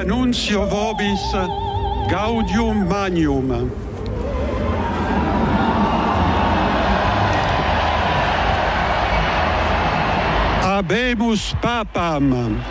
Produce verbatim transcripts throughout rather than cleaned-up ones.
annuncio vobis gaudium magnum. Habemus papam.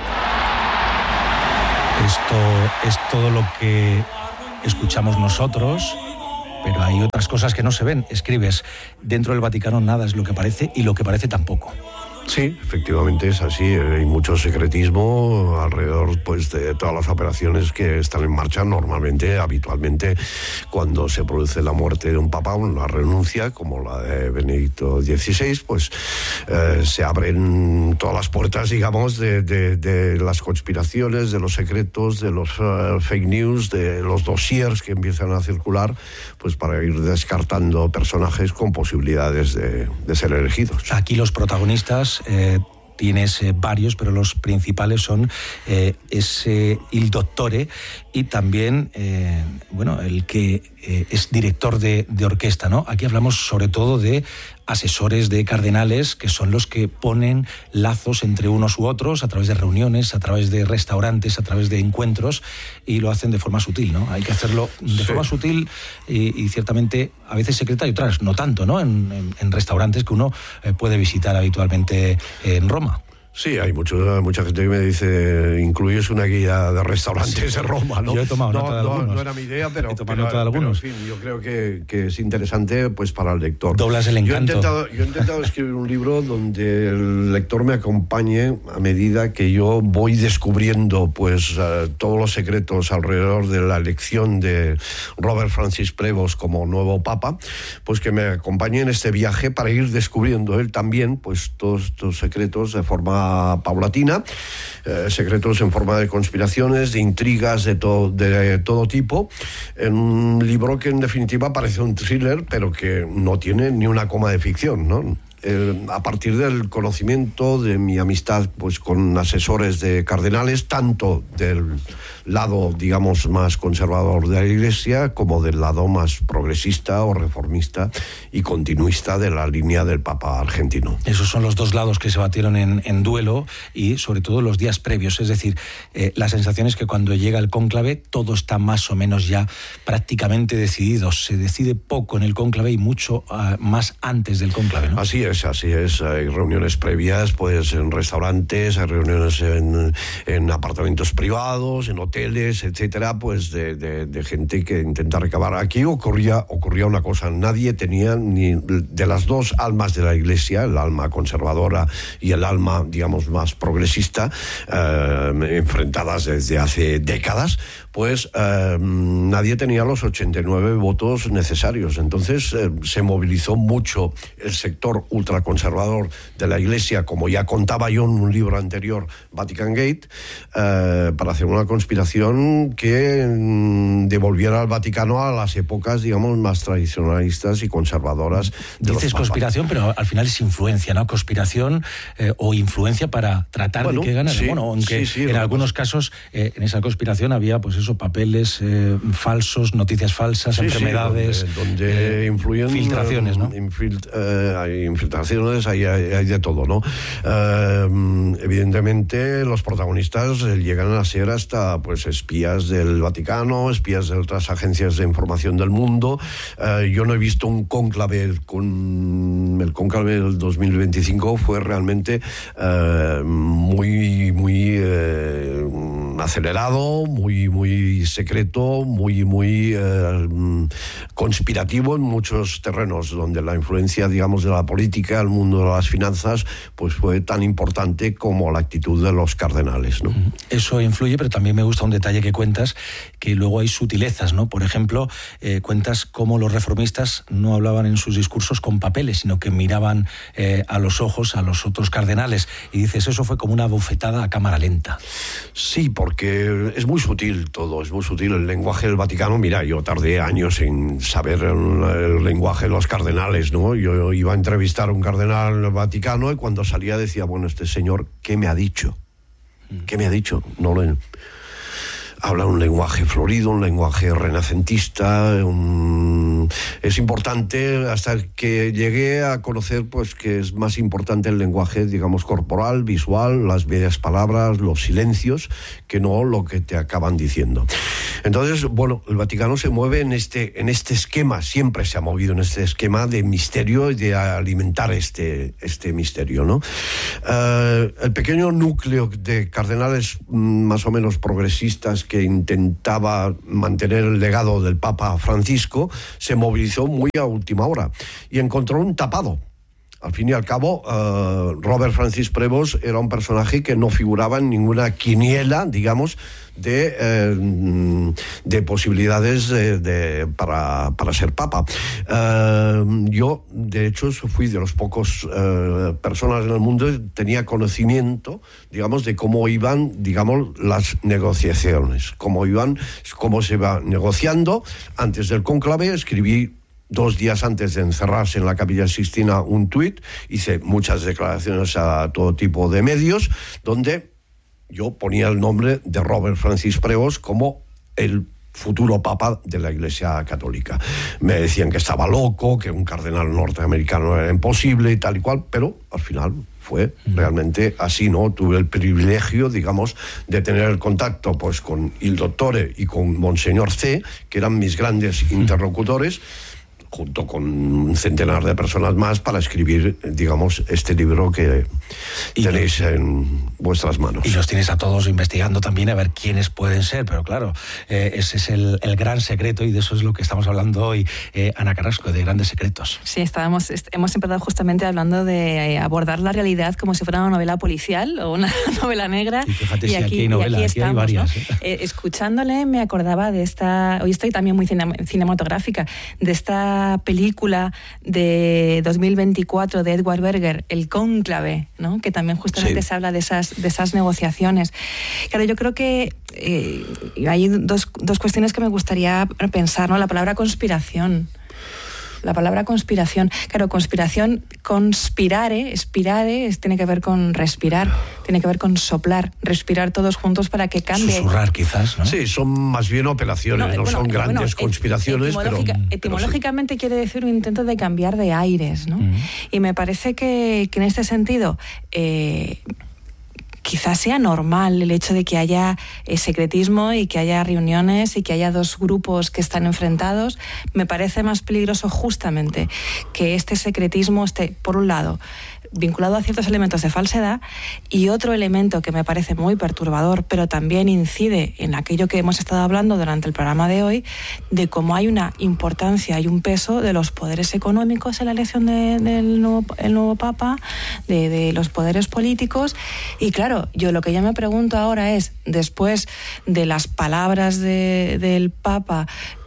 Esto es todo lo que escuchamos nosotros, pero hay otras cosas que no se ven. Escribes, dentro del Vaticano nada es lo que parece y lo que parece tampoco. Sí, efectivamente es así. Hay mucho secretismo alrededor, pues, de todas las operaciones que están en marcha. Normalmente, habitualmente, cuando se produce la muerte de un papa, una renuncia, como la de Benedicto dieciséis, pues eh, se abren todas las puertas, digamos, de, de, de las conspiraciones, de los secretos, de los uh, fake news, de los dossiers que empiezan a circular, pues para ir descartando personajes con posibilidades de, de ser elegidos. Aquí los protagonistas Eh, tienes eh, varios, pero los principales son eh, ese Il Dottore y también, eh, bueno, el que eh, es director de, de orquesta, ¿no? Aquí hablamos sobre todo de asesores de cardenales, que son los que ponen lazos entre unos u otros a través de reuniones, a través de restaurantes, a través de encuentros, y lo hacen de forma sutil, ¿no? Hay que hacerlo de sí. forma sutil y, y ciertamente a veces secreta y otras no tanto, ¿no? En, en, en restaurantes que uno eh, puede visitar habitualmente en Roma. Sí, hay mucho, mucha gente que me dice, incluyes una guía de restaurantes de Roma, ¿no? Yo he tomado no, nota de no, algunos. No era mi idea, pero, he tomado pero, nota de algunos. pero en fin, yo creo que, que es interesante, pues, para el lector. Doblas el encanto. Yo he intentado, yo he intentado escribir un libro donde el lector me acompañe a medida que yo voy descubriendo, pues, uh, todos los secretos alrededor de la elección de Robert Francis Prevost como nuevo papa, pues que me acompañe en este viaje para ir descubriendo él también, pues, todos estos secretos de forma paulatina, eh, secretos en forma de conspiraciones, de intrigas de, to, de todo tipo, en un libro que en definitiva parece un thriller, pero que no tiene ni una coma de ficción, ¿no? Eh, a partir del conocimiento de mi amistad, pues, con asesores de cardenales, tanto del lado, digamos, más conservador de la Iglesia como del lado más progresista o reformista y continuista de la línea del Papa argentino. Esos son los dos lados que se batieron en, en duelo y sobre todo los días previos, es decir, eh, la sensación es que cuando llega el cónclave todo está más o menos ya prácticamente decidido, se decide poco en el cónclave y mucho uh, más antes del cónclave, ¿no? Así es, así es, hay reuniones previas, pues, en restaurantes, hay reuniones en, en apartamentos privados, en hoteles, etcétera, pues de, de, de gente que intenta recabar. Aquí ocurría, ocurría una cosa, nadie tenía ni de las dos almas de la Iglesia, el alma conservadora y el alma, digamos, más progresista, eh, enfrentadas desde hace décadas, pues eh, nadie tenía los ochenta y nueve votos necesarios. Entonces eh, se movilizó mucho el sector ultraconservador de la Iglesia, como ya contaba yo en un libro anterior, Vatican Gate, eh, para hacer una conspiración que mm, devolviera al Vaticano a las épocas, digamos, más tradicionalistas y conservadoras. De Dices conspiración, pero al final es influencia, ¿no? Conspiración eh, o influencia para tratar bueno, de que ganara. Sí, bueno, aunque sí, sí, en algunos casos eh, en esa conspiración había, pues eso, papeles eh, falsos, noticias falsas, sí, enfermedades, sí, donde, donde eh, influyen filtraciones, ¿no? Infilt, eh, hay infiltraciones, hay, hay, hay de todo, ¿no? Eh, evidentemente los protagonistas llegan a ser hasta, pues, espías del Vaticano, espías de otras agencias de información del mundo. Eh, yo no he visto un cónclave con el cónclave del dos mil veinticinco, fue realmente eh, muy muy eh, acelerado, muy muy secreto, muy muy eh, conspirativo en muchos terrenos, donde la influencia, digamos, de la política, el mundo de las finanzas, pues fue tan importante como la actitud de los cardenales, ¿no? Eso influye, pero también me gusta un detalle que cuentas, que luego hay sutilezas, ¿no? Por ejemplo, eh, cuentas cómo los reformistas no hablaban en sus discursos con papeles, sino que miraban eh, a los ojos a los otros cardenales, y dices, eso fue como una bofetada a cámara lenta. Sí, porque es muy sutil todo, es muy sutil el lenguaje del Vaticano. Mira, yo tardé años en saber el, el lenguaje de los cardenales, ¿no? Yo iba a entrevistar a un cardenal vaticano y cuando salía decía, bueno, este señor, ¿qué me ha dicho? ¿Qué me ha dicho? No lo... habla un lenguaje florido, un lenguaje renacentista. Un... Es importante, hasta que llegué a conocer pues que es más importante el lenguaje, digamos, corporal, visual, las bellas palabras, los silencios, que no lo que te acaban diciendo. Entonces, bueno, el Vaticano se mueve en este, en este esquema, siempre se ha movido en este esquema de misterio y de alimentar este, este misterio, ¿no? Uh, el pequeño núcleo de cardenales más o menos progresistas que intentaba mantener el legado del Papa Francisco se movilizó muy a última hora y encontró un tapado. Al fin y al cabo, uh, Robert Francis Prevost era un personaje que no figuraba en ninguna quiniela, digamos, de, eh, de posibilidades de, de, para, para ser papa. Uh, yo, de hecho, fui de los pocos uh, personas en el mundo que tenía conocimiento, digamos, de cómo iban, digamos, las negociaciones, cómo iban, cómo se iba negociando. Antes del cónclave escribí dos días antes de encerrarse en la Capilla Sixtina un tuit, hice muchas declaraciones a todo tipo de medios, donde yo ponía el nombre de Robert Francis Prevost como el futuro papa de la Iglesia Católica. Me decían que estaba loco, que un cardenal norteamericano era imposible y tal y cual, pero al final fue realmente así, ¿no? Tuve el privilegio, digamos, de tener el contacto pues con Il Dottore y con Monseñor C, que eran mis grandes interlocutores, junto con un centenar de personas más, para escribir, digamos, este libro que y tenéis en vuestras manos. Y los tienes a todos investigando también a ver quiénes pueden ser, pero claro, eh, ese es el, el gran secreto, y de eso es lo que estamos hablando hoy, eh, Ana Carrasco, de grandes secretos. Sí, estábamos, hemos empezado justamente hablando de abordar la realidad como si fuera una novela policial o una novela negra. Y fíjate, y si aquí, aquí hay novela, aquí, aquí estamos, hay varias. ¿no? ¿eh? Eh, escuchándole me acordaba de esta, hoy estoy también muy cine, cinematográfica, de esta película de dos mil veinticuatro de Edward Berger, El Cónclave, ¿no? Que también justamente sí. se habla de esas, de esas negociaciones. Claro, yo creo que eh, hay dos, dos cuestiones que me gustaría pensar, ¿no? La palabra conspiración. La palabra conspiración. Claro, conspiración, conspirare, spirare, es, tiene que ver con respirar, tiene que ver con soplar, respirar todos juntos para que cambie. Susurrar, quizás, ¿no? Sí, son más bien operaciones, no, no bueno, son grandes bueno, conspiraciones, etimológica, pero... Etimológicamente pero sí. quiere decir un intento de cambiar de aires, ¿no? Mm. Y me parece que, que en este sentido... Eh, quizás sea normal el hecho de que haya eh, secretismo y que haya reuniones y que haya dos grupos que están enfrentados. Me parece más peligroso justamente que este secretismo esté, por un lado, vinculado a ciertos elementos de falsedad, y otro elemento que me parece muy perturbador, pero también incide en aquello que hemos estado hablando durante el programa de hoy, de cómo hay una importancia y un peso de los poderes económicos en la elección de, del nuevo, el nuevo Papa, de, de los poderes políticos. Y claro, yo lo que yo me pregunto ahora es, después de las palabras de, del Papa,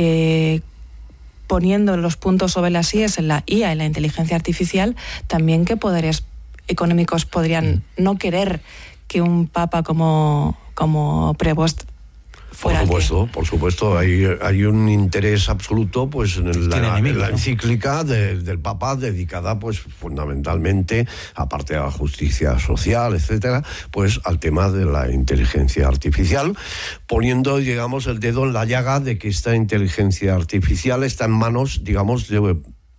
eh, poniendo los puntos sobre las íes en la I A, en la inteligencia artificial, también qué poderes económicos podrían no querer que un papa como, como Prevost fuera. Por supuesto, que... por supuesto, hay, hay un interés absoluto pues en la, enemigo, la encíclica ¿no? de, del Papa, dedicada pues fundamentalmente, aparte de la justicia social, etcétera, pues al tema de la inteligencia artificial, poniendo, digamos, el dedo en la llaga de que esta inteligencia artificial está en manos, digamos, de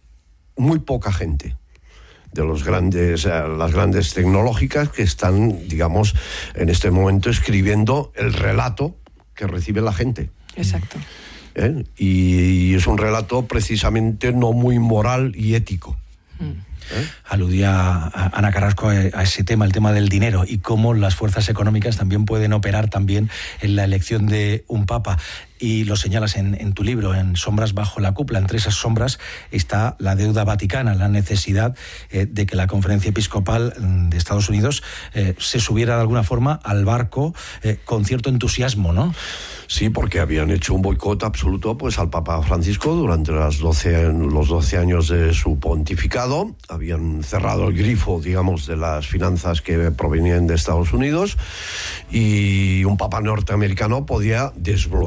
muy poca gente, de los grandes, las grandes tecnológicas que están, digamos, en este momento escribiendo el relato que recibe la gente. Exacto. ¿Eh? Y es un relato precisamente no muy moral y ético. Mm. ¿Eh? Aludía a Ana Carrasco a ese tema, el tema del dinero, y cómo las fuerzas económicas también pueden operar también en la elección de un papa. Y lo señalas en, en tu libro, en Sombras bajo la cúpula. Entre esas sombras está la deuda vaticana, la necesidad eh, de que la Conferencia Episcopal de Estados Unidos eh, se subiera de alguna forma al barco eh, con cierto entusiasmo, ¿no? Sí, porque habían hecho un boicot absoluto pues al Papa Francisco durante las doce, los doce años de su pontificado. Habían cerrado el grifo, digamos, de las finanzas que provenían de Estados Unidos, y un Papa norteamericano podía desbloquear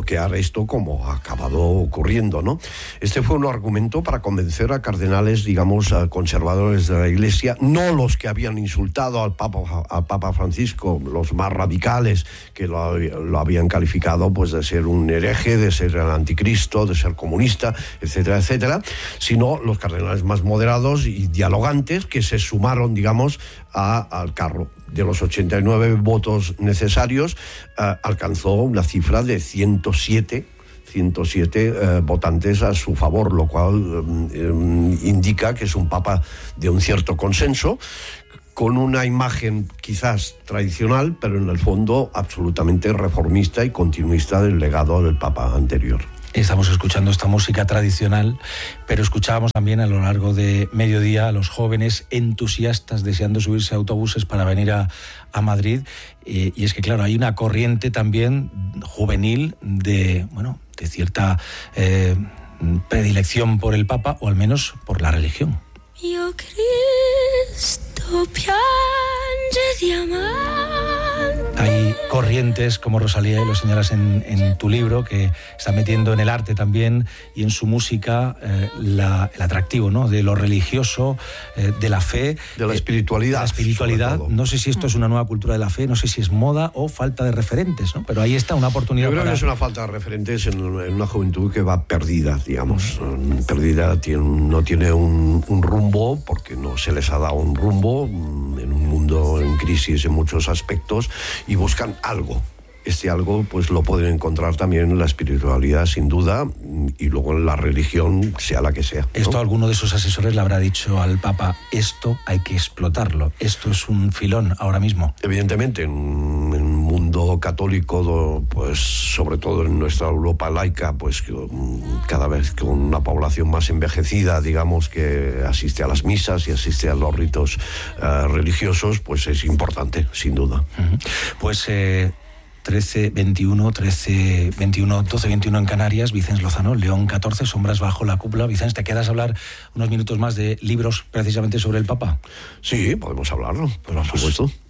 esto como ha acabado ocurriendo, ¿no? Este fue un argumento para convencer a cardenales, digamos, a conservadores de la Iglesia, no los que habían insultado al Papa, al Papa Francisco, los más radicales, que lo, lo habían calificado pues de ser un hereje, de ser el anticristo, de ser comunista, etcétera, etcétera, sino los cardenales más moderados y dialogantes que se sumaron, digamos, a, al carro. De los ochenta y nueve votos necesarios, eh, alcanzó una cifra de ciento siete eh, votantes a su favor, lo cual eh, indica que es un papa de un cierto consenso, con una imagen quizás tradicional, pero en el fondo absolutamente reformista y continuista del legado del papa anterior. Estamos escuchando esta música tradicional, pero escuchábamos también a lo largo de mediodía a los jóvenes entusiastas deseando subirse a autobuses para venir a, a Madrid. Eh, y es que, claro, hay una corriente también juvenil de, bueno, de cierta eh, predilección por el Papa, o al menos por la religión. Io Cristo piange diamante. Hay corrientes, como Rosalía, y lo señalas en, en tu libro, que están metiendo en el arte también y en su música eh, la, el atractivo, ¿no?, de lo religioso, eh, de la fe. De la espiritualidad. De la espiritualidad. No sé si esto es una nueva cultura de la fe, no sé si es moda o falta de referentes, ¿no? Pero ahí está una oportunidad. Yo creo para... que es una falta de referentes en, en una juventud que va perdida, digamos. Uh-huh. Perdida, tiene, no tiene un, un rumbo, porque no se les ha dado un rumbo, en un mundo en crisis en muchos aspectos, y buscan algo. Este algo pues lo pueden encontrar también en la espiritualidad, sin duda, y luego en la religión, sea la que sea, ¿no? Esto alguno de esos asesores le habrá dicho al Papa: esto hay que explotarlo, esto es un filón ahora mismo. Evidentemente, en, en un mundo católico, pues sobre todo en nuestra Europa laica, pues cada vez con una población más envejecida, digamos, que asiste a las misas y asiste a los ritos uh, religiosos, pues es importante, sin duda. Uh-huh. Pues... Eh... trece veintiuno, trece veintiuno, doce veintiuno en Canarias. Vicens Lozano, León catorce, Sombras bajo la cúpula. Vicens, ¿te quedas a hablar unos minutos más de libros precisamente sobre el Papa? Sí, podemos hablarlo, por supuesto.